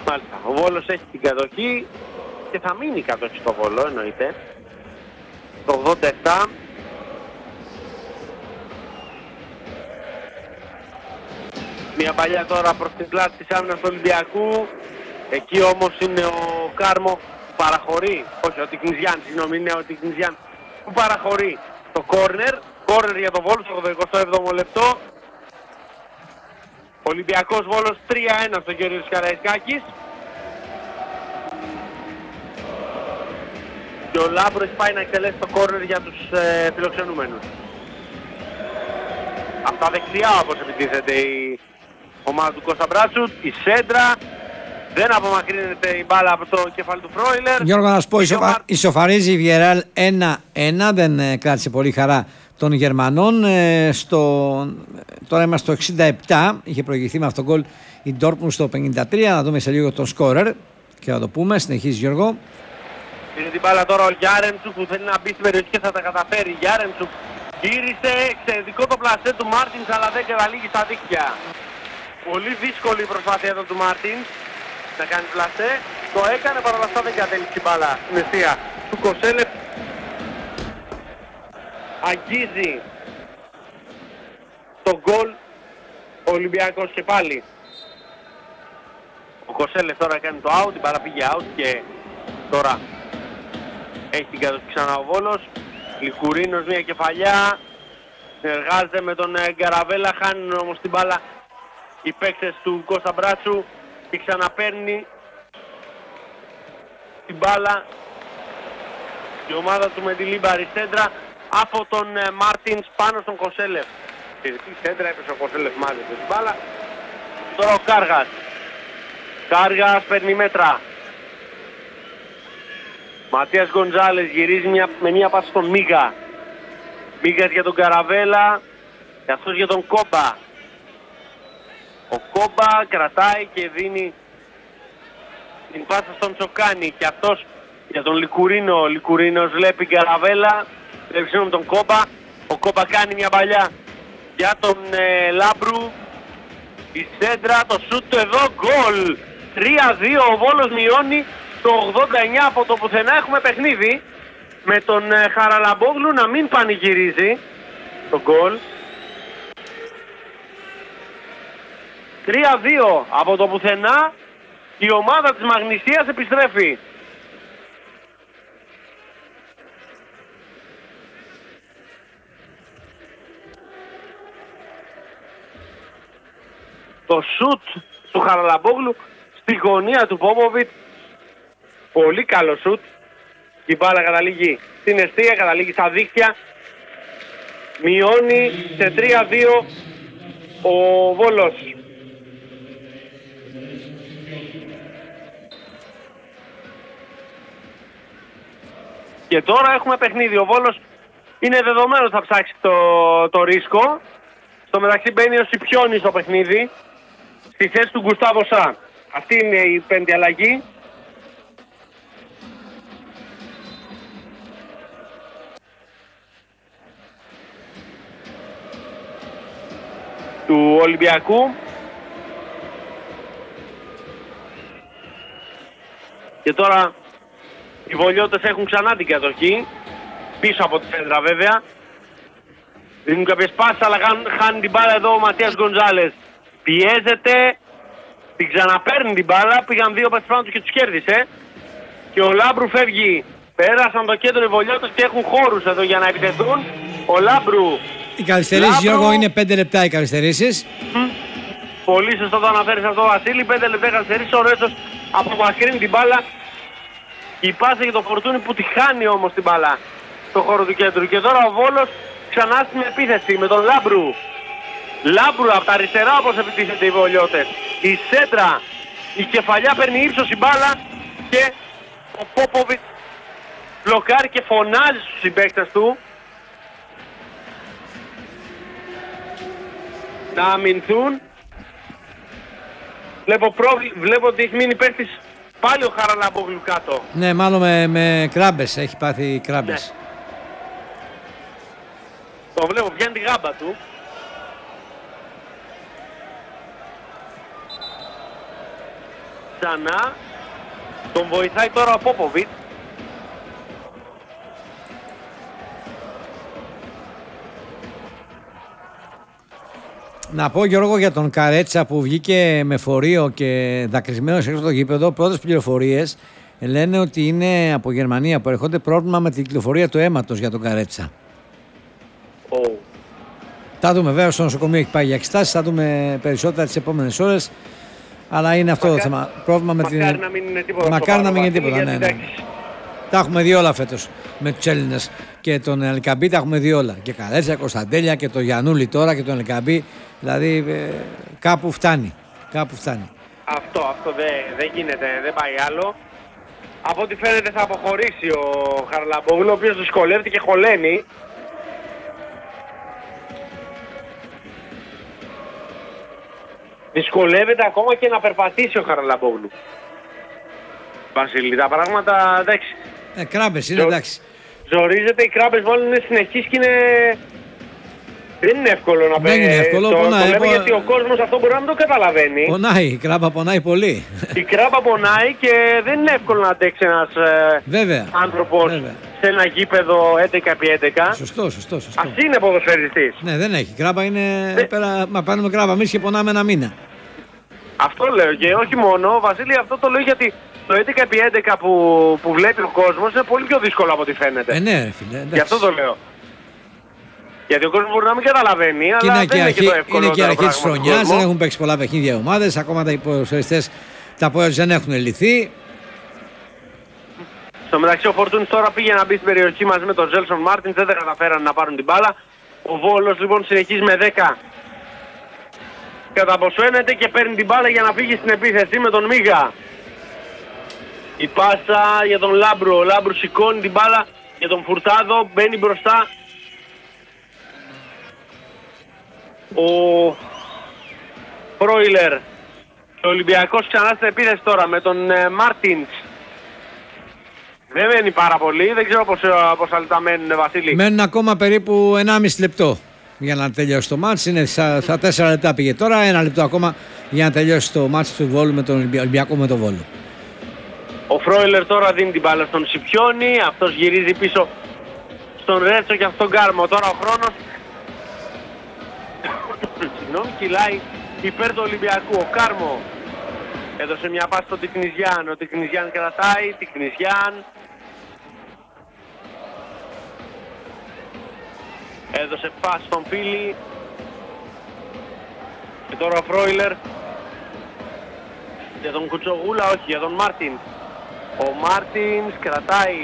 Μάλιστα. Ο Βόλος έχει την κατοχή και θα μείνει η κατοχή στο Βόλο, εννοείται. Το 87. Μια παλιά τώρα προς την πλάτη της άμυνας του Ολυμπιακού. Εκεί όμως είναι ο Κάρμο που παραχωρεί. Όχι, ο Τικνιζιάν, συγγνώμη, είναι ο Τικνιζιάν που παραχωρεί το κόρνερ. Κόρνερ για τον Βόλο στο 27ο λεπτό. Ολυμπιακός Βόλος 3-1 στον κύριο Καραϊσκάκης. Και ο Λάμπρος έχει πάει να εκτελέσει το κόρνερ για τους φιλοξενούμενους. Από τα δεξιά όπως επιτίθεται η ομάδα του Κώστα Μπράτσου. Η σέντρα. Δεν απομακρύνεται η μπάλα από το κεφάλι του Φρόιλερ. Γιώργο, να σου πω, ισοφαρίζει η Βιεράλ 1-1. Δεν κράτησε πολύ χαρά των Γερμανών. Τώρα είμαστε στο 67. Είχε προηγηθεί με αυτόν τον γκολ η Ντόρτμουντ στο 53. Να δούμε σε λίγο τον σκόρερ και θα το πούμε. Συνεχίζει, Γιώργο. Είναι την μπάλα τώρα ο Γιάρεμτσουκ που θέλει να μπει στην περιοχή και θα τα καταφέρει. Γιάρεμτσουκ γύρισε, εξαιρετικό το πλασέ του Μάρτινς, αλλά δεν καταλήγει στα δίκτυα. Πολύ δύσκολη η προσπάθεια εδώ του Μάρτινς να κάνει πλασέ. Το έκανε, παρόλα αυτά δεν κατέληξε την μπάλα στην αιστεία του Κοσέλεφ. Αγγίζει τον γκολ ο Ολυμπιακός και πάλι. Ο Κοσέλεφ τώρα κάνει το out, την μπάλα πήγε out και τώρα έχει την κατοχή ξανά ο Βόλος. Λικουρίνος μια κεφαλιά. Συνεργάζεται με τον Γκαραβέλα. Χάνουν όμως την μπάλα οι παίκτες του Κώστα Μπράτσου. Και ξαναπαίρνει την μπάλα η ομάδα του με τη λίμπαρη σέντρα από τον Μάρτινς πάνω στον Κοσέλεφ. Η σέντρα έπεσε ο Κοσέλεφ μάζεψε την μπάλα. Και τώρα ο Κάργας. Κάργας παίρνει μέτρα. Ματίας Γκοντζάλες γυρίζει με μια πάση στον Μίγα. Μίγας για τον Καραβέλα και αυτός για τον Κόμπα. Ο Κόμπα κρατάει και δίνει την πάσα στον Τσοκάνη και αυτός για τον Λικουρίνο. Ο Λικουρίνος βλέπει Καραβέλα, βλέπει συγγνώμη τον Κόμπα. Ο Κόμπα κάνει μια παλιά για τον Λάμπρου. Η σέντρα, το σούτ εδώ, γκολ! 3-2, ο Βόλος μειώνει. Το 89 από το πουθενά έχουμε παιχνίδι με τον Χαραλαμπόγλου να μην πανηγυρίζει το γκολ. 3-2 από το πουθενά η ομάδα της Μαγνησίας επιστρέφει. Το σουτ του Χαραλαμπόγλου στη γωνία του Πόποβιτ. Πολύ καλό σουτ. Η μπάλα καταλήγει στην εστία, καταλήγει στα δίχτυα. Μειώνει σε 3-2 ο Βόλος. Και τώρα έχουμε παιχνίδι. Ο Βόλος είναι δεδομένο θα ψάξει το ρίσκο. Στο μεταξύ μπαίνει ο Σιπιώνης στο παιχνίδι. Στη θέση του Γκουστάβο Σα. Αυτή είναι η πέμπτη αλλαγή. Του Ολυμπιακού. Και τώρα οι Βολιώτες έχουν ξανά την κατοχή. Πίσω από τη σέντρα βέβαια. Δίνουν κάποιες πάσες αλλά χάνει την μπάλα εδώ ο Ματίας Γκοντζάλες. Πιέζεται. Την ξαναπαίρνει την μπάλα. Πήγαν δύο παίκτες πάνω του και τους κέρδισε. Και ο Λάμπρου φεύγει. Πέρασαν το κέντρο οι Βολιώτες και έχουν χώρους εδώ για να επιτεθούν. Ο Λάμπρου. Οι καθυστερήσεις, Γιώργο, είναι 5 λεπτά οι καθυστερήσεις. Πολύ σωστό το αναφέρεις αυτό, Βασίλη. 5 λεπτά καθυστερήσεις. Ο Ρέτσος απομακρύνει την μπάλα. Η πάσα για το Φορτούνι που τη χάνει όμως την μπάλα στο χώρο του κέντρου. Και τώρα ο Βόλος ξανά στην επίθεση με τον Λάμπρου. Λάμπρου από τα αριστερά όπως επιτίθεται οι Βολιώτες. Η σέντρα, η κεφαλιά παίρνει ύψος η μπάλα και ο Πόποβιτ μπλοκάρει και φωνάζει στους συμπαίκτες του να αμυνθούν. Βλέπω ότι έχει μείνει παίκτης πάλι ο Χαραλαμπόγλου κάτω. Ναι, μάλλον με κράμπες, έχει πάθει κράμπες. Ναι. Το βλέπω, πιάνει τη γάμπα του. ξανά. Τον βοηθάει τώρα ο Πόποβιτς. Να πω, Γιώργο, για τον Καρέτσα που βγήκε με φορείο και δακρυσμένος έξω από το γήπεδο. Πρώτες πληροφορίες λένε ότι είναι από Γερμανία που έρχονται πρόβλημα με την κυκλοφορία του αίματος για τον Καρέτσα. Θα δούμε, βέβαια, στο νοσοκομείο έχει πάει για εξετάσεις, θα δούμε περισσότερα τις επόμενες ώρες. Αλλά είναι αυτό το θέμα. Πρόβλημα με την. Μακάρι να μην είναι τίποτα. Μακάρι να μην είναι τίποτα. Ναι. Τα έχουμε δει όλα φέτος με τους Έλληνες και τον Ελκαμπή. Τα έχουμε δει όλα. Και Καρέτσα, Κωνσταντέλια και τον Γιαννούλη τώρα και τον Ελκαμπή. Δηλαδή κάπου φτάνει. Κάπου φτάνει. Αυτό δεν γίνεται, δεν πάει άλλο. Από ό,τι φαίνεται θα αποχωρήσει ο Χαραλαμπόγλου, ο οποίος δυσκολεύεται και χωλαίνει. Δυσκολεύεται ακόμα και να περπατήσει ο Χαραλαμπόγλου. Βασίλη, τα πράγματα εντάξει. Κράμπες είναι, εντάξει. Ζορίζεται, οι κράμπες μάλλον είναι συνεχείς και είναι... Δεν είναι εύκολο να παίξει. Δεν είναι εύκολο, το πονάει. λέμε γιατί ο κόσμος αυτό μπορεί να μην το καταλαβαίνει. Πονάει, η κράμπα πονάει πολύ. Η κράμπα πονάει και δεν είναι εύκολο να αντέξει ένας άνθρωπος σε ένα γήπεδο 11x11. Σωστό. Ας είναι ποδοσφαιριστής. Ναι, δεν έχει. Κράμπα είναι πέρα, μα κάνουμε κράμπα εμείς και πονάμε ένα μήνα. Αυτό λέω και όχι μόνο, Βασίλη, αυτό το λέω γιατί το 11x11 που βλέπει ο κόσμος είναι πολύ πιο δύσκολο από ό,τι φαίνεται. Ναι, φίλε. Γι' αυτό το λέω. Γιατί ο κόσμος μπορεί να μην καταλαβαίνει, αλλά δεν είναι και το εύκολο. Είναι και η αρχή της χρονιάς, δεν έχουν παίξει πολλά παιχνίδια οι ομάδες, ακόμα τα υποσχεριστές τα πόδια δεν έχουν λυθεί. Στο μεταξύ ο Φορτούνης τώρα πήγε να μπει στην περιοχή μαζί με τον Ζέλσον Μάρτινς, δεν καταφέραν να πάρουν την μπάλα. Ο Βόλος λοιπόν συνεχίζει με 10. Καταποσφαίνεται και παίρνει την μπάλα για να φύγει στην επίθεση με τον Μίγα. Η πάσα για τον Λάμπρου, ο Λάμπρου σηκώνει την μπάλα για τον Φουρτάδο, μπαίνει μπροστά. Ο Φρόιλερ. Ο Ολυμπιακός ξανά στην επίθεση τώρα με τον Μάρτινς. Δεν μένει πάρα πολύ, δεν ξέρω πόσα λεπτά μένουν, Βασίλη. Μένουν ακόμα περίπου 1,5 λεπτό για να τελειώσει το μάτς. Είναι στα 4 λεπτά πήγε τώρα, 1 λεπτό ακόμα για να τελειώσει το μάτς του Βόλου με τον Ολυμπιακό με τον Βόλο. Ο Φρόιλερ τώρα δίνει την μπάλα στον Σιπιόνι, αυτός γυρίζει πίσω στον Ρέτσο και αυτόν Κάρμο. Τώρα ο χρόνος κυλάει υπέρ του Ολυμπιακού. Ο Κάρμο έδωσε μια πάση στον Τικνιζιάν. Ο Τικνιζιάν κρατάει, Τικνιζιάν έδωσε πάση στον Φίλη. Και τώρα ο Φρόιλερ για τον Κουτσογούλα, όχι, για τον Μάρτιν. Ο Μάρτινς κρατάει.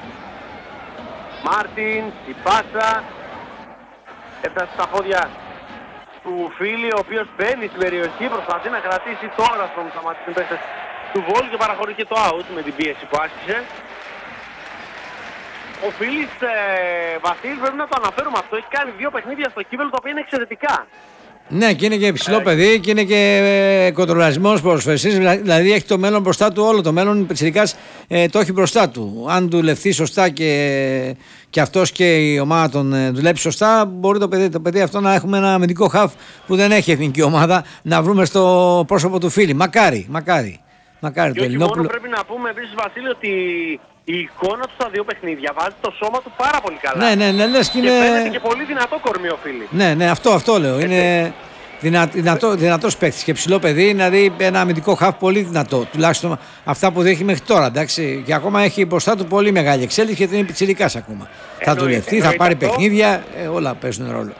Μάρτινς, η πάσα έφτασε στα πόδια του Φίλη, ο οποίος μπαίνει στην περιοχή, προσπαθεί να κρατήσει τώρα στον σταματή την παίκτες του Βόλ και παραχωρεί και το out με την πίεση που άσκησε. Ο Φίλης Βασίλη, πρέπει να το αναφέρουμε αυτό, έχει κάνει 2 παιχνίδια στο κύπελλο τα οποία είναι εξαιρετικά. Ναι, και είναι και ψηλό παιδί και είναι και κοντρολαρισμένος ποδοσφαιριστής, δηλαδή έχει το μέλλον μπροστά του, όλο το μέλλον πιτσιρικάς το έχει μπροστά του. Αν δουλευτεί σωστά και αυτός και η ομάδα τον δουλέψει σωστά, μπορεί το παιδί αυτό να έχουμε ένα αμυντικό χαφ που δεν έχει εθνική ομάδα να βρούμε στο πρόσωπο του Φίλη. Μακάρι και όχι μόνο, πρέπει να πούμε επίσης, Βασίλη, ότι η εικόνα του στα 2 παιχνίδια βάζει το σώμα του πάρα πολύ καλά. Ναι, λες και είναι... φαίνεται και πολύ δυνατό κορμί ο Φίλη. Ναι, αυτό λέω. Είναι δυνατός παίκτης και ψηλό παιδί, δηλαδή ένα αμυντικό χαφ πολύ δυνατό. Τουλάχιστον αυτά που έχει μέχρι τώρα, εντάξει. Και ακόμα έχει μπροστά του πολύ μεγάλη εξέλιξη γιατί είναι πιτσιρικάς ακόμα. Θα δουλευτεί, θα πάρει παιχνίδια, όλα παίζουν ρόλο.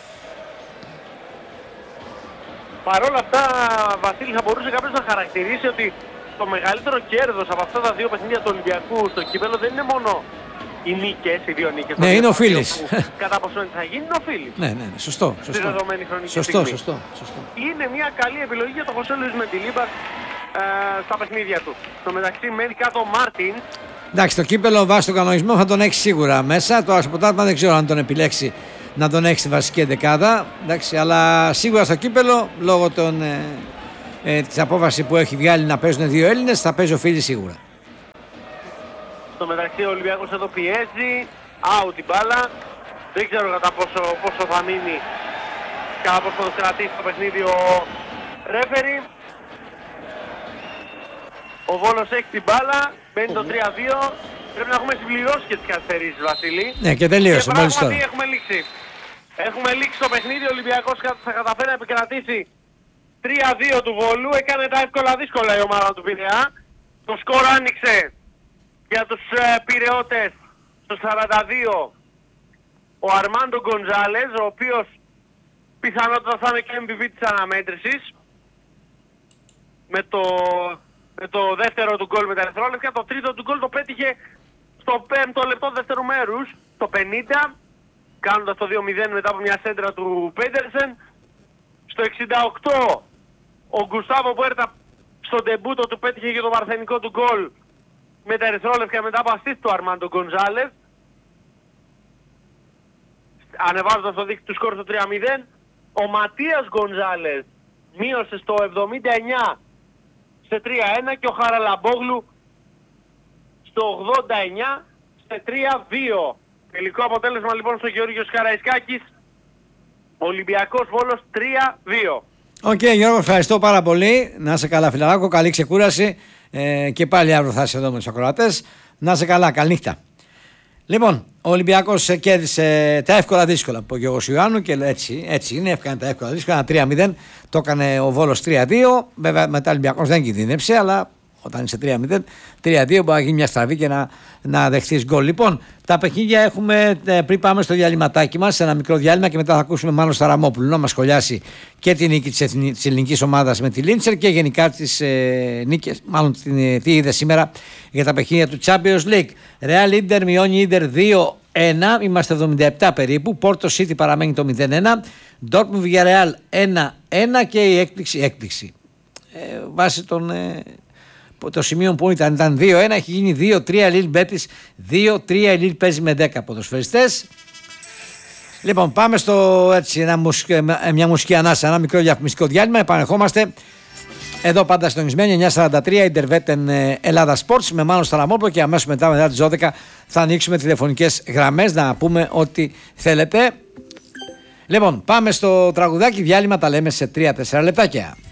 Παρ' όλα αυτά, Βασίλη, θα μπορούσε κάποιος να χαρακτηρίσει ότι το μεγαλύτερο κέρδος από αυτά τα 2 παιχνίδια του Ολυμπιακού στο κύπελλο δεν είναι μόνο οι νίκες, οι 2 νίκες. Ναι, είναι ο Φίλης. Κατά πόσο θα γίνει, είναι ο Φίλης. Ναι, σωστό. Στη δεδομένη χρονική στιγμή. Σωστό. Είναι μια καλή επιλογή για τον Χωσέ Λουίς Μεντιλίμπαρ στα παιχνίδια του. Στο μεταξύ μένει κάτω ο Μάρτιν. Εντάξει, το κύπελλο βάσει τον κανονισμό θα τον έχει σίγουρα μέσα. Το Ασποτάτμα δεν ξέρω αν τον επιλέξει να τον έχει στη βασική εντεκάδα. Εντάξει, αλλά σίγουρα στο κύπελλο λόγω της απόφασης που έχει βγάλει να παίζουν 2 Έλληνες θα παίζει ο Φίλης σίγουρα. Στο μεταξύ ο Ολυμπιακός εδώ πιέζει. Out η μπάλα. Δεν ξέρω κατά πόσο θα μείνει, κατά πόσο θα κρατήσει το παιχνίδι ο ρέφερι. Ο Βόλος έχει την μπάλα, μπαίνει το 3-2. Πρέπει να έχουμε συμπληρώσει και τις καθυστερήσεις, Βασίλη. Ναι, και τελείωσε. Και Μόλις τώρα. πράγματι έχουμε λήξει. Έχουμε λήξει το παιχνίδι. Ο Ολυμπιακός θα καταφέρει να επικρατήσει 3-2 του Βόλου. Έκανε τα εύκολα δύσκολα η ομάδα του Πειραιά. Το σκορ άνοιξε για τους Πειραιώτες στο 42 ο Αρμάντο Γκοντζάλες, ο οποίος πιθανότατα θα είναι και MVP της αναμέτρησης. Με το δεύτερο του γκολ με τα ερυθρόλευκα. Το τρίτο του γκολ το πέτυχε στο 5ο λεπτό δεύτερου μέρους, το 50, κάνοντας το 2-0 μετά από μια σέντρα του Πέντερσεν. Στο 68 ο Γκουστάβο Πουέρτα στο ντεμπούτο του πέτυχε και το παρθενικό του γκολ με τα ερυθρόλευκα μετά από assist του Αρμάντο Γκοντζάλες, ανεβάζοντας το δίκτυο του σκορ στο 3-0. Ο Ματίας Γκοντζάλες μείωσε στο 79 σε 3-1 και ο Χαραλαμπόγλου στο 89 σε 3-2. Τελικό αποτέλεσμα λοιπόν στο Γεώργιος Καραϊσκάκης, Ολυμπιακός Βόλος 3-2. Οκ, Γιώργο, ευχαριστώ πάρα πολύ. Να είσαι καλά, φιλαράκο, καλή ξεκούραση. Και πάλι αύριο θα είσαι εδώ με τους ακροατές. Να είσαι καλά, καληνύχτα. Λοιπόν, ο Ολυμπιακός κέρδισε τα εύκολα δύσκολα από τον Γιωργοσιουάννου και έτσι είναι, έφυγαν τα εύκολα δύσκολα. 3-0, το έκανε ο Βόλος 3-2. Βέβαια μετά ο Ολυμπιακός δεν κινδύνεψε, αλλά όταν είσαι 3-0, 3-2 μπορεί να γίνει μια στραβή και να δεχτείς γκολ. Λοιπόν, τα παιχνίδια έχουμε πριν πάμε στο διαλυματάκι μας, ένα μικρό διάλειμμα και μετά θα ακούσουμε Μάνο Σταραμόπουλο να μας σχολιάσει και τη νίκη της ελληνικής ομάδας με τη Λίντσερ και γενικά τις νίκες, μάλλον τι είδε σήμερα για τα παιχνίδια του Champions League. Real Inter μειώνει Inter 2-1, είμαστε 77 περίπου. Porto City παραμένει το 0-1. Dortmund Villarreal 1-1 και η έκπληξη. Βάσει το σημείο που ήταν 2-1, έχει γίνει 2-3 Λίλ Μπέτις, 2-3 Λίλ παίζει με 10 ποδοσφαιριστές. Λοιπόν, πάμε στο μια μουσική ανάσα, ένα μικρό διαφημιστικό διάλειμμα. Επανερχόμαστε εδώ πάντα συντονισμένοι 9:43 Ιντερβέτεν Ελλάδα Sports με Μάνο Σταραμόπουλο και αμέσως μετά τις 12 θα ανοίξουμε τηλεφωνικές γραμμές να πούμε ό,τι θέλετε. Λοιπόν, πάμε στο τραγουδάκι, διάλειμμα, τα λέμε σε 3-4 λεπτάκια.